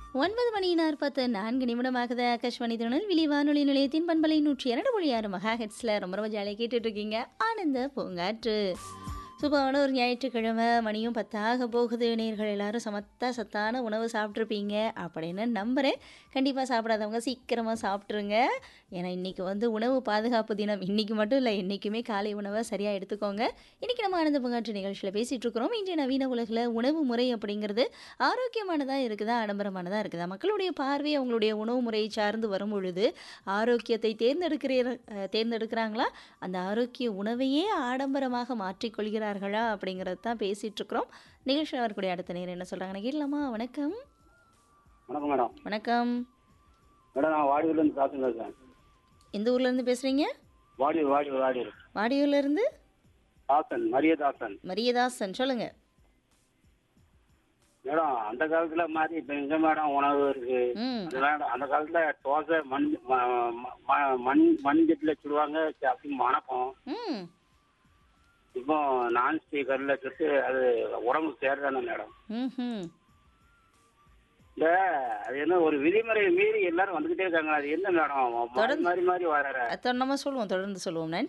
9 மணி 44 நிமிடமாகுது. ஆகாஷ்வாணி திருநெல்வேலி வானொலி நிலையத்தின் பண்பலை 102.6 மெகா ஹெட்ஸில் ரொம்ப ரொம்ப ஜாலியாக கேட்டுட்டு இருக்கீங்க. ஆனந்த பூங்காற்று. சூப்பரான ஒரு ஞாயிற்றுக்கிழமை, மணியும் 10 போகுது. நேயர்கள் எல்லாரும் சத்தான உணவு சாப்பிட்ருப்பீங்க அப்படின்னு நம்புகிறேன். கண்டிப்பாக சாப்பிடாதவங்க சீக்கிரமாக சாப்பிட்ருங்க. ஏன்னா இன்றைக்கி உணவு பாதுகாப்பு தினம். இன்றைக்கி மட்டும் இல்லை, என்றைக்குமே காலை உணவை சரியாக எடுத்துக்கோங்க. இன்றைக்கி நம்ம ஆனந்த பூங்காற்று நிகழ்ச்சியில் பேசிகிட்டு இருக்கிறோம். இன்றைய நவீன உலகில் உணவு முறை அப்படிங்கிறது ஆரோக்கியமானதாக இருக்குதா, ஆடம்பரமானதாக இருக்குதா? மக்களுடைய பார்வை அவங்களுடைய உணவு முறையை சார்ந்து வரும் பொழுது ஆரோக்கியத்தை தேர்ந்தெடுக்கிறாங்களா, அந்த ஆரோக்கிய உணவையே ஆடம்பரமாக மாற்றிக்கொள்கிறார்களா அப்படிங்கிறது தான் பேசிட்டு இருக்கிறோம். நிகழ்ச்சியில் வரக்கூடிய அடுத்த நேரம் என்ன சொல்றாங்கன்னு கேட்கலாமா? வணக்கம். வணக்கம் மேடம். வணக்கம். மேடம் நான் வாடியூர்லேருந்து காசு பேசுகிறேன். எந்த ஊர்ல இருந்து பேசுறீங்க? வாடியூர் வாடியூர்ல இருந்து தாசன், மரியதாசன். மரியதாசன், சொல்லுங்க. மேடம் அந்த காலத்துல மாதிரி இப்ப எங்க மேடம் உணவு இருக்கு? ம் அந்த காலத்துல தோசை மண் சட்டில சுடுவாங்க, அப்படி மணக்கும். ம் இப்போ நான் ஸ்பீக்கர்ல சுட்டு அது உடம்புக்கு சேர்தானே மேடம். ம் இந்த அது என்ன ஒரு விதிமுறையை மீறி எல்லாரும் வந்துகிட்டே இருக்காங்க. அது என்ன மேடம் தொடர்ந்து மாறி வர நம்ம சொல்லுவோம், தொடர்ந்து சொல்லுவோம். நன்றி.